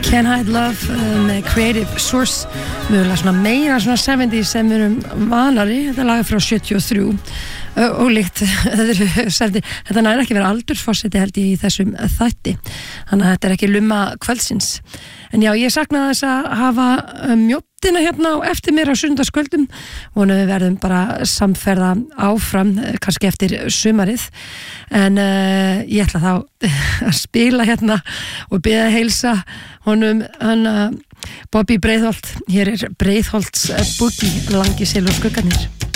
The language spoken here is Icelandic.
Can't Hide Love með Creative Source, mögulega svona meira svona 70s sem við erum vanari. Þetta er lagið frá 73 og líkt þetta næri ekki vera aldursforseti held ég í þessum þætti, þannig að þetta er ekki lumma kvöldsins. En já, ég saknaði þess að hafa mjóttina hérna á eftir mér á sunnudagskvöldum og við verðum bara samferða áfram kannski eftir sumarið, en ég ætla þá að spila hérna og biðja að heilsa honum Bobby Breiðholt. Hér er Breiðholts Boogie, Langisil og skuggarnir.